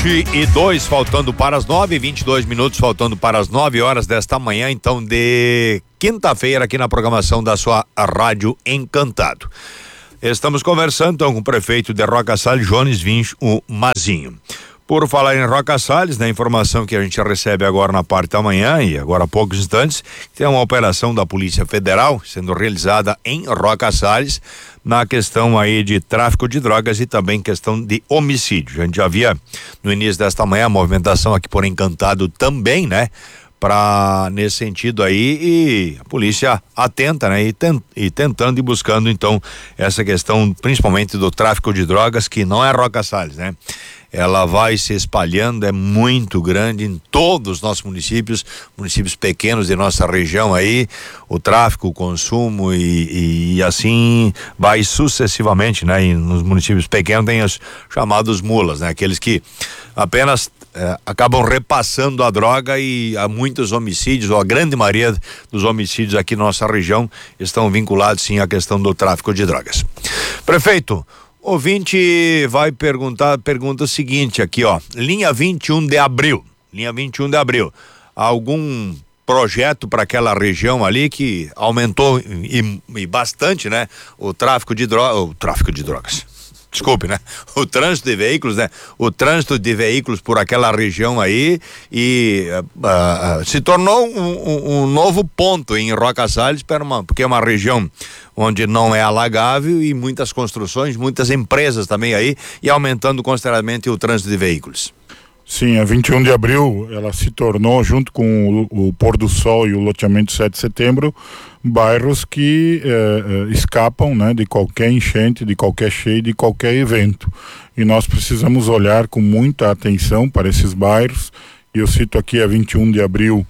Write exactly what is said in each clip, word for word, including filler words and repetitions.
vinte e dois faltando para as nove, vinte e dois minutos faltando para as nove horas desta manhã, então, de quinta-feira, aqui na programação da sua Rádio Encantado. Estamos conversando então com o prefeito de Roca Salles, Jones Vinch, o Mazinho. Por falar em Roca Salles, na informação que a gente recebe agora na parte da manhã e agora há poucos instantes, tem uma operação da Polícia Federal sendo realizada em Roca Salles na questão aí de tráfico de drogas e também questão de homicídio. A gente já via no início desta manhã a movimentação aqui por Encantado também, né? Para nesse sentido aí, e a polícia atenta, né? E, tent, e tentando e buscando então essa questão principalmente do tráfico de drogas, que não é Roca Salles, né? Ela vai se espalhando, é muito grande em todos os nossos municípios, municípios pequenos de nossa região aí, o tráfico, o consumo e, e assim vai sucessivamente, né? E nos municípios pequenos tem os chamados mulas, né? Aqueles que apenas eh, acabam repassando a droga, e há muitos homicídios, ou a grande maioria dos homicídios aqui na nossa região estão vinculados sim à questão do tráfico de drogas. Prefeito, ouvinte vai perguntar, pergunta o seguinte aqui, ó, linha vinte e um de abril, linha vinte e um de abril, algum projeto para aquela região ali que aumentou e, e bastante, né? O tráfico de drogas, o tráfico de drogas, desculpe, né? O trânsito de veículos, né? O trânsito de veículos por aquela região aí, e uh, uh, se tornou um, um, um novo ponto em Roca Salles, porque é uma região onde não é alagável e muitas construções, muitas empresas também aí, e aumentando consideravelmente o trânsito de veículos. Sim, a vinte e um de abril ela se tornou, junto com o, o Pôr do Sol e o loteamento sete de setembro, bairros que eh, eh, escapam, né, de qualquer enchente, de qualquer cheia, de qualquer evento. E nós precisamos olhar com muita atenção para esses bairros. E eu cito aqui a vinte e um de abril,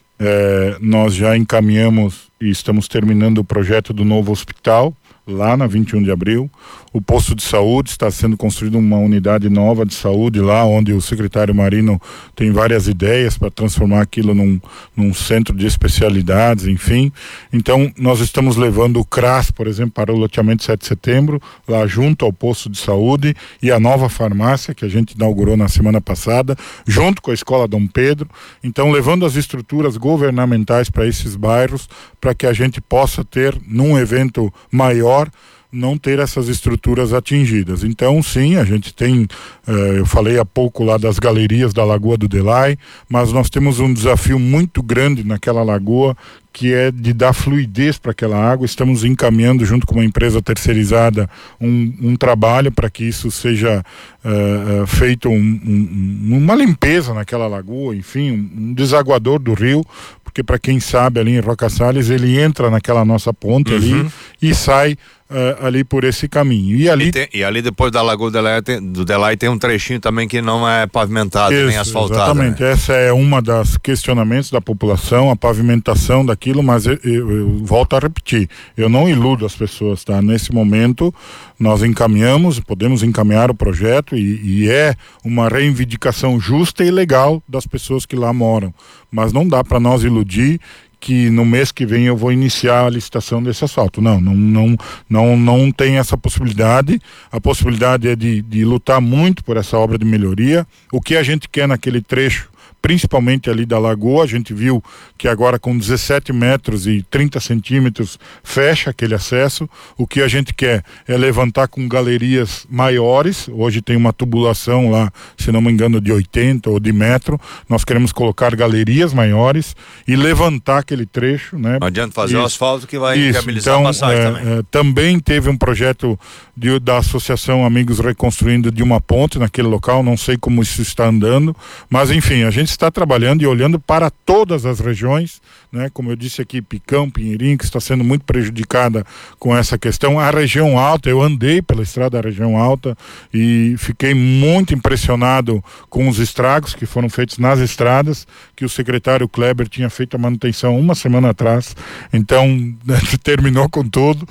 eh, nós já encaminhamos e estamos terminando o projeto do novo hospital, lá na vinte e um de abril. O posto de saúde, está sendo construída uma unidade nova de saúde lá, onde o secretário Marino tem várias ideias para transformar aquilo num, num centro de especialidades, enfim. Então, nós estamos levando o CRAS, por exemplo, para o loteamento sete de setembro, lá junto ao posto de saúde, e a nova farmácia, que a gente inaugurou na semana passada, junto com a Escola Dom Pedro. Então, levando as estruturas governamentais para esses bairros, para que a gente possa ter, num evento maior, não ter essas estruturas atingidas. Então, sim, a gente tem, eh, eu falei há pouco lá das galerias da Lagoa do Delay, mas nós temos um desafio muito grande naquela lagoa, que é de dar fluidez para aquela água. Estamos encaminhando, junto com uma empresa terceirizada, um, um trabalho para que isso seja uh, uh, feito um, um, uma limpeza naquela lagoa, enfim, um, um desaguador do rio, porque, para quem sabe, ali em Roca Salles, ele entra naquela nossa ponte, uhum, ali e sai Uh, ali por esse caminho. E ali, e, tem, e ali depois da Lagoa do Delay, tem, do Delay tem um trechinho também que não é pavimentado, isso, nem asfaltado. Exatamente, né? Essa é uma das questionamentos da população, a pavimentação daquilo, mas eu, eu, eu volto a repetir, eu não iludo as pessoas, tá? Nesse momento nós encaminhamos, podemos encaminhar o projeto, e, e é uma reivindicação justa e legal das pessoas que lá moram, mas não dá para nós iludir que no mês que vem eu vou iniciar a licitação desse asfalto. Não, não, não, não, não tem essa possibilidade. A possibilidade é de, de lutar muito por essa obra de melhoria. O que a gente quer naquele trecho, principalmente ali da lagoa, a gente viu que agora com dezessete metros e trinta centímetros fecha aquele acesso. O que a gente quer é levantar com galerias maiores. Hoje tem uma tubulação lá, se não me engano, de oitenta ou de metro. Nós queremos colocar galerias maiores e levantar aquele trecho, né? Não adianta fazer isso, o asfalto que vai isso. viabilizar Então, a passagem é, também. É, também teve um projeto de, da Associação Amigos Reconstruindo, de uma ponte naquele local. Não sei como isso está andando, mas enfim, a gente está trabalhando e olhando para todas as regiões, né? Como eu disse aqui, Picão, Pinheirinho, que está sendo muito prejudicada com essa questão. A região alta, eu andei pela estrada da região alta e fiquei muito impressionado com os estragos que foram feitos nas estradas, que o secretário Kleber tinha feito a manutenção uma semana atrás, então terminou com tudo.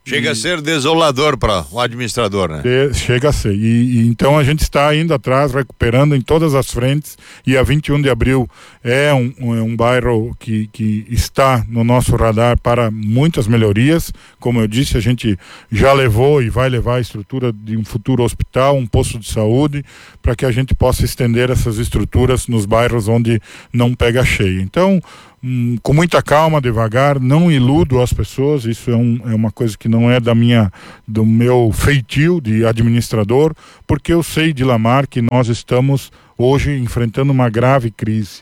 Chega e... a ser desolador para o administrador, né? Chega a ser. E, e então a gente está indo atrás, recuperando em todas as frentes, e a vinte e um de abril é um, um, um bairro que, que está no nosso radar para muitas melhorias. Como eu disse, a gente já levou e vai levar a estrutura de um futuro hospital, um posto de saúde, para que a gente possa estender essas estruturas nos bairros onde não pega cheio. Então, Hum, com muita calma, devagar, não iludo as pessoas, isso é, um, é uma coisa que não é da minha, do meu feitio de administrador, porque eu sei, Dilamar, que nós estamos hoje enfrentando uma grave crise.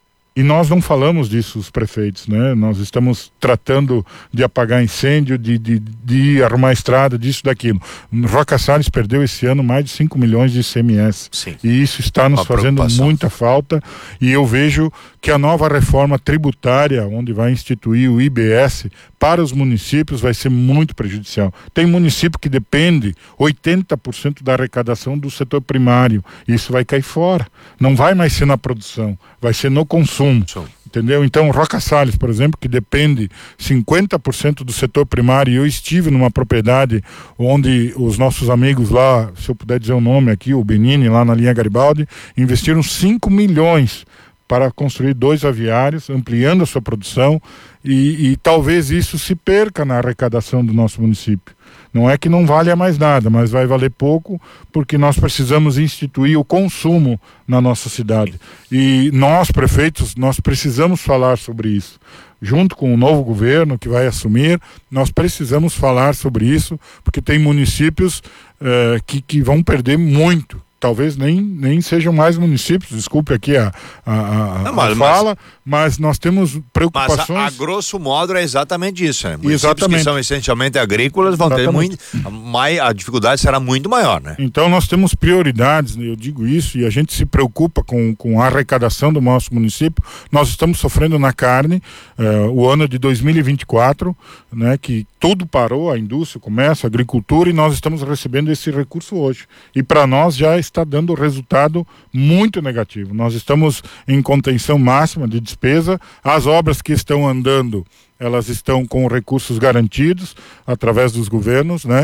E nós não falamos disso, os prefeitos, né? Nós estamos tratando de apagar incêndio, de, de, de arrumar estrada, disso, daquilo. Roca Salles perdeu esse ano mais de cinco milhões de I C M S. Sim. E isso está nos fazendo muita falta. E eu vejo que a nova reforma tributária, onde vai instituir o I B S para os municípios, vai ser muito prejudicial. Tem município que depende oitenta por cento da arrecadação do setor primário. Isso vai cair fora. Não vai mais ser na produção, vai ser no consumo. Entendeu? Então, Roca Salles, por exemplo, que depende cinquenta por cento do setor primário, e eu estive numa propriedade onde os nossos amigos lá, se eu puder dizer o nome aqui, o Benini, lá na linha Garibaldi, investiram cinco milhões para construir dois aviários, ampliando a sua produção, e, e talvez isso se perca na arrecadação do nosso município. Não é que não valha mais nada, mas vai valer pouco, porque nós precisamos instituir o consumo na nossa cidade. E nós, prefeitos, nós precisamos falar sobre isso. Junto com o novo governo que vai assumir, nós precisamos falar sobre isso, porque tem municípios eh, que, que vão perder muito. Talvez nem, nem sejam mais municípios, desculpe aqui a, a, a, não, mas, a fala, mas, mas nós temos preocupações... Mas a, a grosso modo é exatamente isso, né? Municípios exatamente. que são essencialmente agrícolas vão exatamente. ter muito... A, a dificuldade será muito maior, né? Então nós temos prioridades, eu digo isso, e a gente se preocupa com, com a arrecadação do nosso município. Nós estamos sofrendo na carne, eh, o ano de dois mil e vinte e quatro, né, que tudo parou, a indústria, o comércio, a agricultura, e nós estamos recebendo esse recurso hoje. E para nós já está dando resultado muito negativo. Nós estamos em contenção máxima de despesa, as obras que estão andando, elas estão com recursos garantidos através dos governos, né?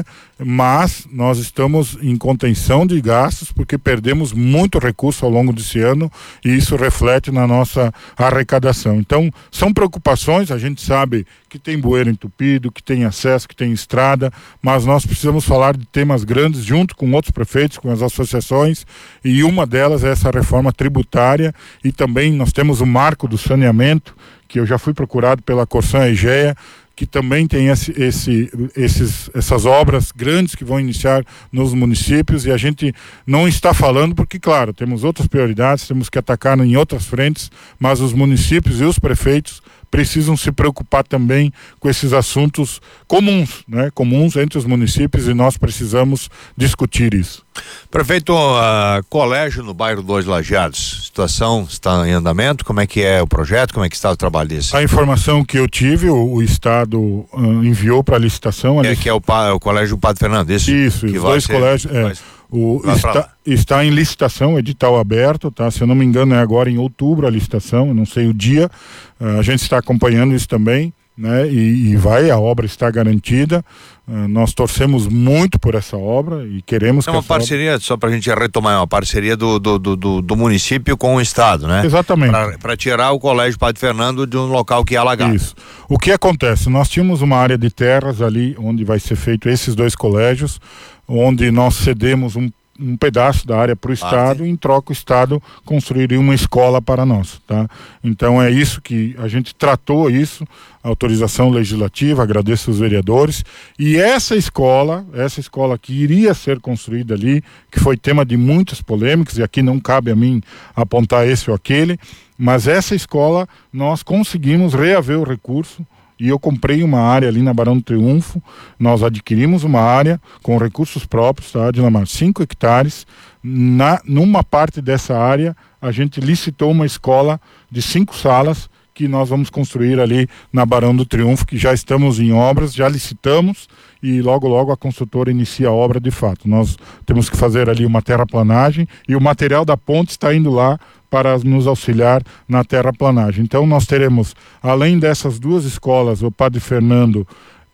Mas nós estamos em contenção de gastos porque perdemos muito recurso ao longo desse ano e isso reflete na nossa arrecadação. Então, são preocupações, a gente sabe que tem bueiro entupido, que tem acesso, que tem estrada, mas nós precisamos falar de temas grandes junto com outros prefeitos, com as associações, e uma delas é essa reforma tributária, e também nós temos o marco do saneamento, que eu já fui procurado pela Corsan Egea, que também tem esse, esse, esses, essas obras grandes que vão iniciar nos municípios, e a gente não está falando porque, claro, temos outras prioridades, temos que atacar em outras frentes, mas os municípios e os prefeitos precisam se preocupar também com esses assuntos comuns, né? Comuns entre os municípios, e nós precisamos discutir isso. Prefeito, uh, colégio no bairro Dois Lajeados, situação está em andamento? Como é que é o projeto? Como é que está o trabalho desse? A informação que eu tive, o, o Estado uh, enviou para a licitação. É que é o, o colégio Padre Fernando, isso? Isso, que os dois ser, colégios. É, o, está, está em licitação, edital aberto, tá? Se eu não me engano é agora em outubro a licitação, eu não sei o dia, uh, a gente está acompanhando isso também, né? E, e vai, a obra está garantida, uh, nós torcemos muito por essa obra e queremos é que uma parceria, obra... só para a gente retomar, é uma parceria do, do, do, do município com o Estado, né? Exatamente. Para tirar o colégio Padre Fernando de um local que é alagado. Isso. O que acontece? Nós tínhamos uma área de terras ali onde vai ser feito esses dois colégios, onde nós cedemos um um pedaço da área para o Estado, e em troca o Estado construiria uma escola para nós, tá? Então é isso que a gente tratou, isso, autorização legislativa, agradeço os vereadores, e essa escola, essa escola que iria ser construída ali, que foi tema de muitas polêmicas, e aqui não cabe a mim apontar esse ou aquele, mas essa escola nós conseguimos reaver o recurso, e eu comprei uma área ali na Barão do Triunfo, nós adquirimos uma área com recursos próprios, tá, Dilamar, cinco hectares, na, numa parte dessa área a gente licitou uma escola de cinco salas que nós vamos construir ali na Barão do Triunfo, que já estamos em obras, já licitamos e logo logo a construtora inicia a obra de fato. Nós temos que fazer ali uma terraplanagem e o material da ponte está indo lá para nos auxiliar na terraplanagem. Então nós teremos, além dessas duas escolas, o Padre Fernando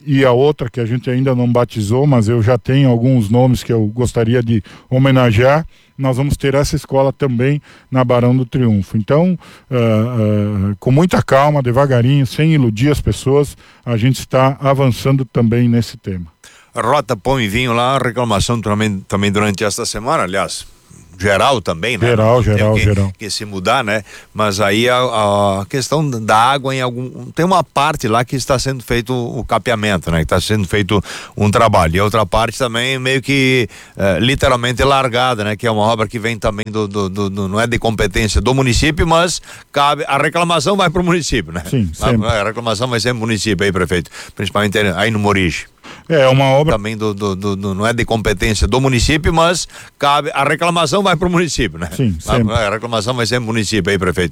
e a outra que a gente ainda não batizou, mas eu já tenho alguns nomes que eu gostaria de homenagear, nós vamos ter essa escola também na Barão do Triunfo. Então, uh, uh, com muita calma, devagarinho, sem iludir as pessoas, a gente está avançando também nesse tema. Rota Pão e Vinho lá, reclamação também, também durante esta semana, aliás, geral também, né? Geral, geral, que, geral. Que se mudar, né? Mas aí a, a questão da água em algum... Tem uma parte lá que está sendo feito o capeamento, né? Que está sendo feito um trabalho. E a outra parte também meio que é, literalmente largada, né? Que é uma obra que vem também do, do, do, do... não é de competência do município, mas cabe... A reclamação vai para o município, né? Sim, sempre. A, a reclamação vai ser no município aí, prefeito. Principalmente aí no Morige. É uma obra também do, do, do, do não é de competência do município, mas cabe a reclamação vai para o município, né? Sim, sempre. A, a reclamação vai ser no município aí, prefeito.